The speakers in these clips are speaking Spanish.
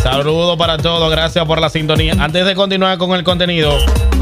Saludos para todos, gracias por la sintonía. Antes de continuar con el contenido,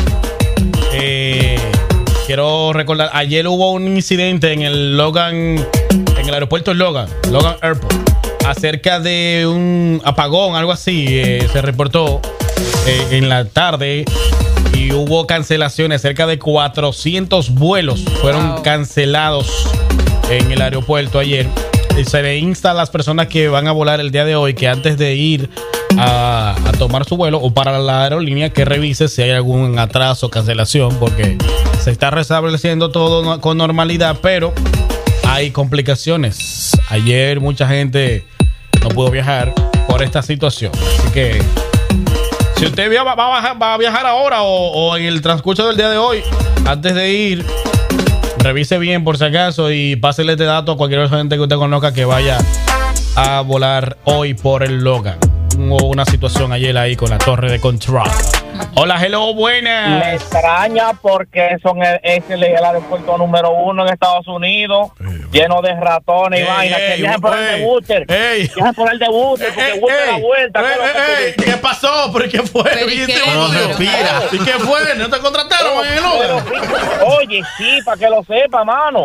quiero recordar, ayer hubo un incidente en el aeropuerto Logan Airport, acerca de un apagón, algo así, se reportó en la tarde y hubo cancelaciones, cerca de 400 vuelos fueron cancelados en el aeropuerto ayer. Y se le insta a las personas que van a volar el día de hoy que antes de ir a tomar su vuelo o para la aerolínea, que revise si hay algún atraso o cancelación, porque se está restableciendo todo con normalidad, pero hay complicaciones. Ayer mucha gente no pudo viajar por esta situación, así que si usted va a viajar ahora o en el transcurso del día de hoy, antes de ir, revise bien por si acaso y pásele este dato a cualquier gente que usted conozca que vaya a volar hoy por el Logan. Hubo una situación ayer ahí con la torre de control. Hola, hello, buenas. Me extraña porque es el aeropuerto número 1 en Estados Unidos, lleno de ratones y vainas. Que viajen por el de Buster. Viajen por el de Buster, porque Buster da vuelta. ¿Qué pasó? ¿Pero qué fue? Respira. ¿Y qué fue? ¿No te contrataron en el Logan? Oye, sí, para que lo sepa, mano.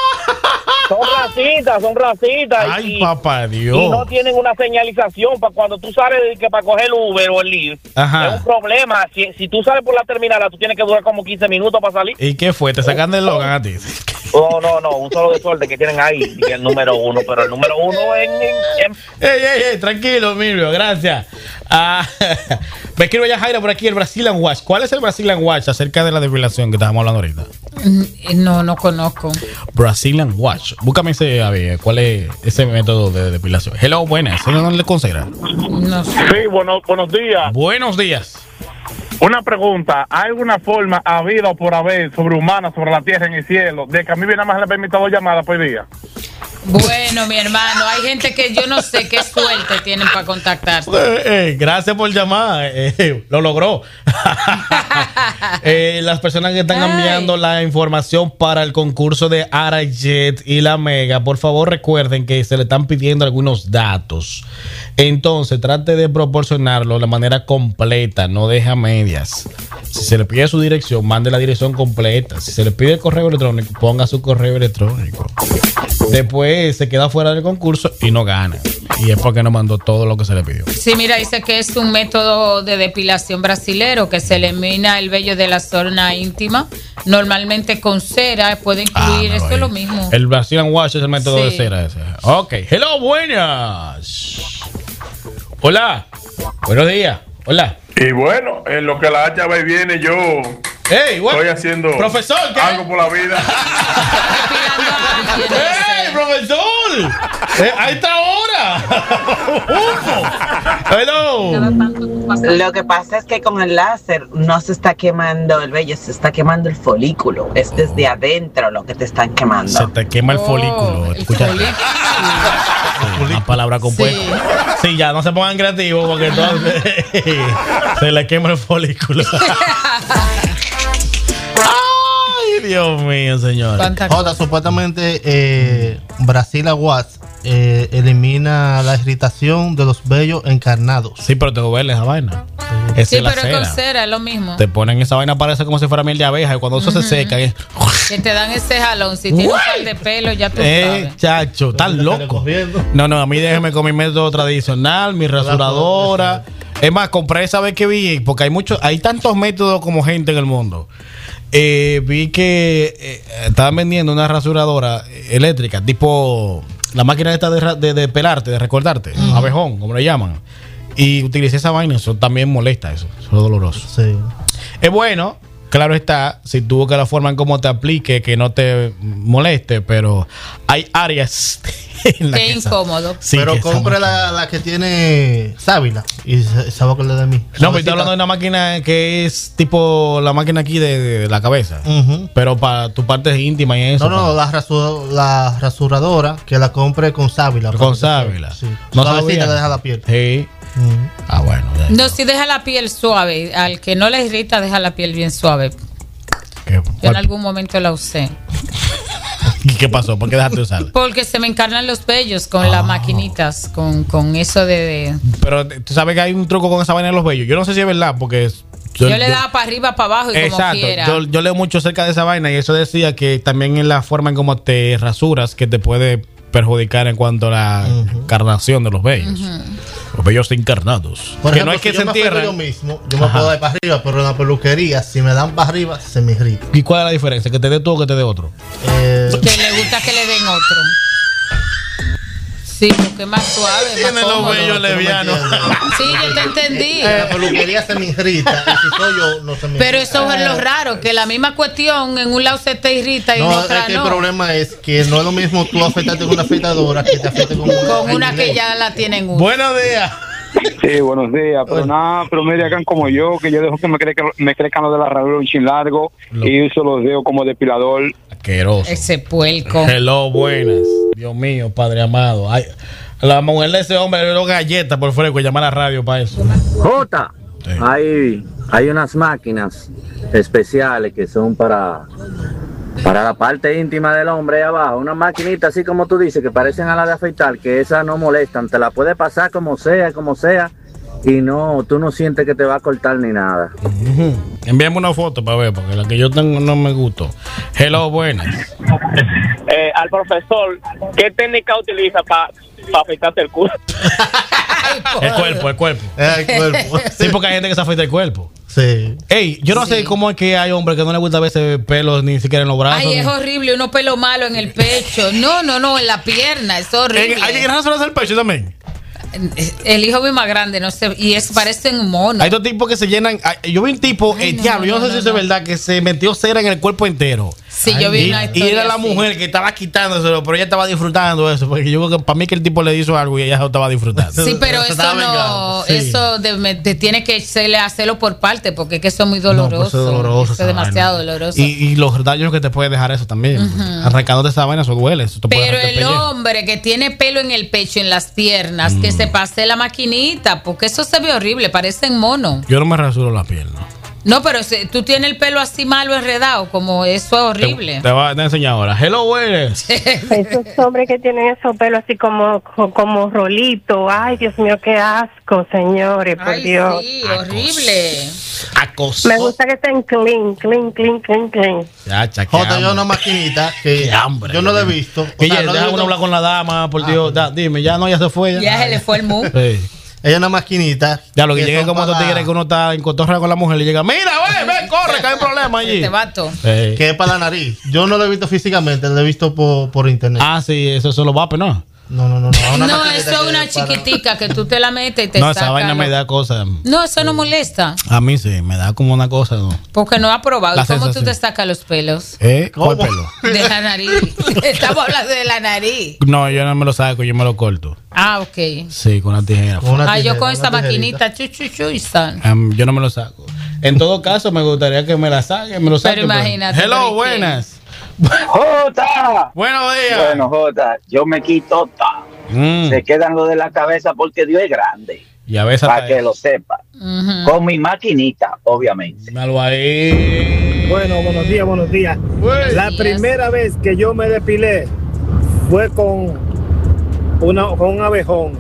Son racitas. Ay, papá Dios. Y no tienen una señalización para cuando tú sales que para coger el Uber o el Lyft. Es un problema. Si tú sales por la terminal, tú tienes que durar como 15 minutos para salir. ¿Y qué fue? ¿Te sacan del Logan a ti? No, un solo desorden que tienen ahí, el número 1, pero el número 1 Ey, tranquilo, Emilio, gracias. Me escribe ya Jaira por aquí, el Brazilian Watch. ¿Cuál es el Brazilian Watch acerca de la depilación que estábamos hablando ahorita? No conozco. Brazilian Watch. Búscame cuál es ese método de depilación. Hello, buenas. ¿Señor le considera? No sé. Sí, buenos días. Buenos días. Una pregunta, ¿hay alguna forma habida o por haber sobrehumana sobre la tierra en el cielo de que a mí nada más le he permitido llamadas por día? Bueno, mi hermano, hay gente que yo no sé qué suerte tienen para contactarse. Gracias por llamar, lo logró. Las personas que están enviando la información para el concurso de Arajet y la Mega, por favor recuerden que se le están pidiendo algunos datos. Entonces trate de proporcionarlo de manera completa, no deja medias. Si se le pide su dirección, mande la dirección completa. Si se le pide el correo electrónico, ponga su correo electrónico. Después se queda fuera del concurso y no gana. Y es porque no mandó todo lo que se le pidió. Sí, mira, dice que es un método de depilación brasilero que se elimina el vello de la zona íntima. Normalmente con cera, puede incluir, esto es lo mismo. El Brazilian Wash es el método de cera ese. Ok, hello, buenas. Hola, buenos días. Hola. Y bueno, en lo que la HB viene yo estoy haciendo profesor, ¿qué? algo por la vida. ¡Hey, profesor! ¡Ahí está ahora! ¡Hello! Lo que pasa es que con el láser no se está quemando el vello, se está quemando el folículo. Es desde adentro lo que te están quemando. Se te quema el folículo. Escucha. Una palabra compuesta. Sí, ya no se pongan creativos porque entonces se le quema el folículo. Dios mío, señor. Otra, supuestamente Brasil Aguas elimina la irritación de los vellos encarnados. Sí, pero te duele esa vaina. Sí, pero con cera es lo mismo. Te ponen esa vaina, parece como si fuera miel de abeja. Y cuando eso se seca, que te dan ese jalón. Si tienes un par de pelo, ya tú sabes. Chacho, estás loco. No, a mí déjeme con mi método tradicional, mi rasuradora. Es más, compré esa vez que vi, porque hay tantos métodos como gente en el mundo. Vi que estaban vendiendo una rasuradora eléctrica, tipo la máquina esta de pelarte, de recortarte, abejón, como le llaman. Y utilicé esa vaina, eso también molesta, eso es doloroso. Sí. Es bueno, claro está, si tú buscas la forma en cómo te aplique, que no te moleste, pero hay áreas en qué incómodo. Sí, pero compre la que tiene sábila y se va a acordar de mí. No, pero estoy hablando de una máquina que es tipo la máquina aquí de la cabeza, pero para tu parte íntima y eso. No, la rasuradora que la compre con sábila. Con sábila. Sí. No suavecita que deja la piel. Sí. Bueno. No, si deja la piel suave. Al que no le irrita, deja la piel bien suave. Yo en algún momento la usé. ¿Y qué pasó? ¿Por qué dejaste de usarla? Porque se me encarnan los vellos con las maquinitas, con eso de... Pero tú sabes que hay un truco con esa vaina de los vellos. Yo no sé si es verdad, porque... Yo le daba para arriba, para abajo y exacto, como quiera. Yo leo mucho acerca de esa vaina y eso decía que también en la forma en cómo te rasuras que te puede perjudicar en cuanto a la carnación de los vellos. Los vellos encarnados. Por que ejemplo, no hay que si se yo me entierren. yo mismo, yo me puedo dar para arriba, pero en la peluquería, si me dan para arriba, se me irrita. ¿Y cuál es la diferencia? ¿Que te dé tú o que te dé otro? Que le gusta que le den otro. Sí, porque es más suave. Tiene los vellos levianos. Sí, yo te entendí. En la peluquería se me irrita. Y si soy yo, no se me irrita. Pero eso es lo raro, que la misma cuestión en un lado se te irrita y en otra es que no. el problema es que no es lo mismo tú afeitarte con una afeitadora que te afeite con una que ya la tienen uno. Buenos días. Sí, buenos días. Pero nada, pero me digan como yo, que yo dejo que me crezcan los de la radiola un chin largo y uso los dedos como depilador. Asqueroso. Ese puerco. Hello, buenas. Dios mío, Padre amado. Ay, la mujer de ese hombre le dio galletas por fuera y llamar a la radio para eso. Jota, sí. hay unas máquinas especiales que son para la parte íntima del hombre ahí abajo, una maquinita así como tú dices, que parecen a la de afeitar, que esas no molestan, te la puedes pasar como sea, y no, tú no sientes que te va a cortar ni nada. Envíame una foto para ver, porque la que yo tengo no me gustó. Hello, buenas. Al profesor, ¿qué técnica utiliza para afeitarte el culo? El cuerpo. Sí, porque hay gente que se afeita el cuerpo. Sí. Ey, yo no sé cómo es que hay hombres que no les gusta a veces pelos ni siquiera en los brazos. Ay, es horrible, unos pelos malos en el pecho. No, en la pierna, es horrible. Hay que rasurarse el pecho también. El hijo mío más grande, no sé, y parecen un mono. Hay dos tipos que se llenan. Yo vi un tipo, diablo, yo no sé si es verdad, que se metió cera en el cuerpo entero. Sí, yo vi una historia. Y era la mujer que estaba quitándoselo, pero ella estaba disfrutando eso. Porque yo creo que para mí que el tipo le hizo algo y ella lo estaba disfrutando. Sí, pero eso no. Sí. Eso tiene que hacerlo por parte, porque es que eso es muy doloroso. No, pues es doloroso. Eso es demasiado doloroso. Y los daños que te puede dejar eso también. Arrancándote esa vaina, eso duele. Eso pero el hombre que tiene pelo en el pecho, en las piernas, que se pase la maquinita, porque eso se ve horrible, parecen monos. Yo no me rasuro la piel, ¿no? No, pero tú tienes el pelo así malo, enredado, como eso es horrible. Te voy a enseñar ahora. Hello, buenas. Esos hombres que tienen esos pelos así como rolito. Ay, Dios mío, qué asco, señores, por Dios. Sí, horrible. Acoso. Me gusta que estén clean. Ya, Jota, yo una maquinita que hambre, yo no la he visto. Ella deja uno hablar con la dama, por Dios. Dime, ya se fue. Ya se le fue el mu. Sí. Ella es una maquinita. Ya, lo que llegue como estos tigres que uno está en cotorra con la mujer y llega, mira, ven, corre, que hay un problema allí. Este vato. Que es para la nariz. Yo no lo he visto físicamente, lo he visto por internet. Ah, sí, eso se lo va a ¿no? No. No, eso es una chiquitica que tú te la metes y te no, saca. esa vaina me da cosas. No, eso no molesta. A mí sí, me da como una cosa, ¿no? Porque no ha probado. La ¿Cómo sensación. tú te sacas los pelos? ¿Cuál pelo? De la nariz. Estamos hablando de la nariz. No, yo no me lo saco, yo me lo corto. Ah, ok. Sí, con una tijera. Yo con esta maquinita, y están. Yo no me lo saco. En todo caso, me gustaría que me la saquen, me lo saquen. Pero imagínate. Hello, buenas. ¡Jota! Buenos días. Bueno, Jota, yo me quito se quedan lo de la cabeza porque Dios es grande. Y a veces para que lo sepa. Con mi maquinita, obviamente. Malo ahí. Bueno, buenos días. La primera vez que yo me depilé fue con un abejón.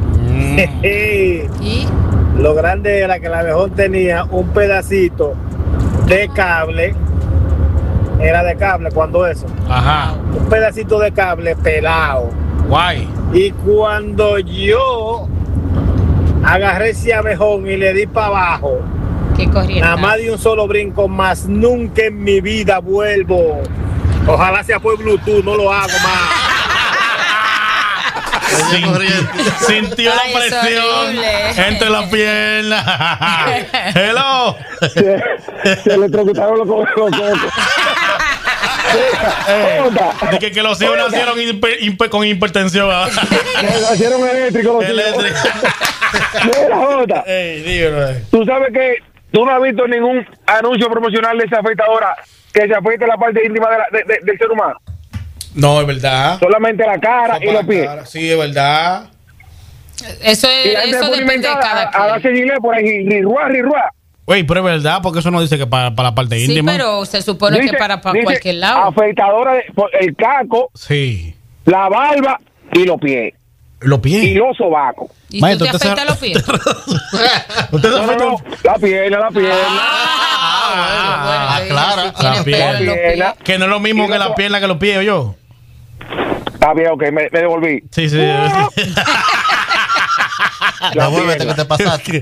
¿Y? Lo grande era que el abejón tenía un pedacito de cable. Era de cable cuando eso. Ajá. Un pedacito de cable pelado. Guay. Y cuando yo agarré ese abejón y le di para abajo, ¿qué corriente? Nada más de un solo brinco, más nunca en mi vida vuelvo. Ojalá sea por Bluetooth, no lo hago más. Sintió la presión entre las piernas. Hello. Se electrocutaron los cocos. De que los hijos nacieron con hipertensión. Nacieron eléctricos. Mira, Jota. Tú sabes que tú no has visto ningún anuncio promocional de esa afeitadora que se afeite la parte íntima del ser humano. No, es verdad. Solamente la cara y los pies. Sí, es verdad. Eso depende de cada quien. A darse gilet por ahí, rirruá. Güey, pero es verdad, porque eso no dice que para la parte íntima. Sí, pero se supone que para cualquier lado. Afeitadora, el caco, sí, la barba y los pies. Los pies. Y los sobacos. ¿Y tú te afeitas los pies? ¿Usted se afeita? La pierna. Claro. La pierna. Que no es lo mismo que la pierna que los pies, yo. Está bien, ok, me devolví. Sí. Devuélvete que te pasaste.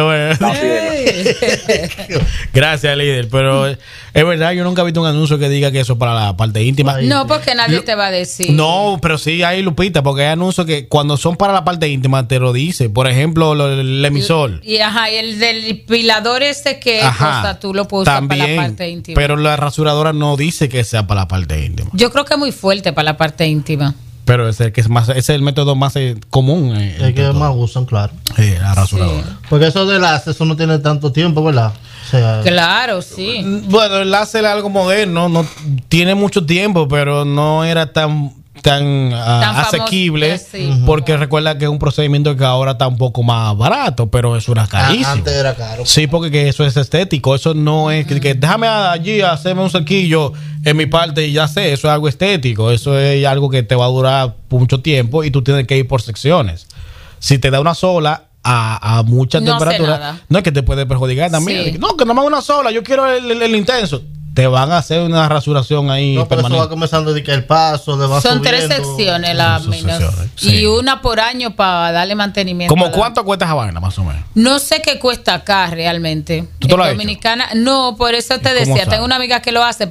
Gracias, líder. Pero es verdad, yo nunca he visto un anuncio que diga que eso es para la parte íntima. No, porque nadie te va a decir. No, pero sí hay, Lupita, porque hay anuncios que cuando son para la parte íntima te lo dice. Por ejemplo, el emisor. Y el del depilador ese que tú lo puedes usar para la parte íntima. Pero la rasuradora no dice que sea para la parte íntima. Yo creo que es muy fuerte para la parte íntima. Pero ese es el método más común. El que más usan, claro. La rasuradora. Sí. Porque eso de láser, eso no tiene tanto tiempo, ¿verdad? O sea, claro, sí. Bueno, el láser es algo moderno, no tiene mucho tiempo, pero no era tan asequible, porque recuerda que es un procedimiento que ahora está un poco más barato, pero eso era carísimo. Antes era caro. Sí, porque eso es estético, eso no es que déjame allí hacerme un cerquillo en mi parte y ya sé, eso es algo estético, eso es algo que te va a durar mucho tiempo y tú tienes que ir por secciones. Si te da una sola a mucha temperatura, no es que te puede perjudicar también. Sí. No, que nomás una sola, yo quiero el intenso. Te van a hacer una rasuración ahí. No, pero eso va comenzando de que el paso le va Son subiendo. 3 secciones la mina. Sí. Y una por año para darle mantenimiento. ¿Cómo cuánto cuesta esa vaina, más o menos? No sé qué cuesta acá realmente. ¿Tú te lo has Dominicana, hecho? No, por eso te decía. Tengo una amiga que lo hace,